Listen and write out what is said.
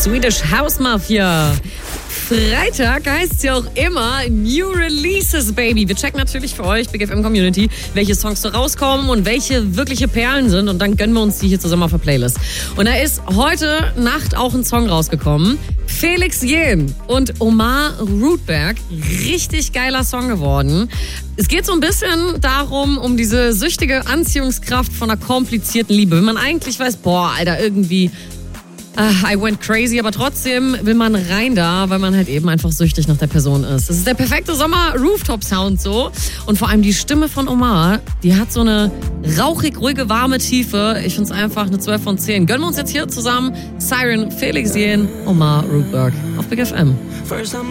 Swedish House Mafia. Freitag heißt es ja auch immer New Releases, Baby. Wir checken natürlich für euch, Big FM Community, welche Songs so rauskommen und welche wirkliche Perlen sind. Und dann gönnen wir uns die hier zusammen auf der Playlist. Und da ist heute Nacht auch ein Song rausgekommen. Felix Jähn und Omar Rudberg. Richtig geiler Song geworden. Es geht so ein bisschen darum, um diese süchtige Anziehungskraft von einer komplizierten Liebe. Wenn man eigentlich weiß, boah, Alter, irgendwie... I went crazy, aber trotzdem will man rein da, weil man halt eben einfach süchtig nach der Person ist. Das ist der perfekte Sommer-Rooftop-Sound so. Und vor allem die Stimme von Omar, die hat so eine rauchig, ruhige, warme Tiefe. Ich finde es einfach eine 12 von 10. Gönnen wir uns jetzt hier zusammen Siren, Felix Jähn, Omar Rudberg auf Big FM. First I'm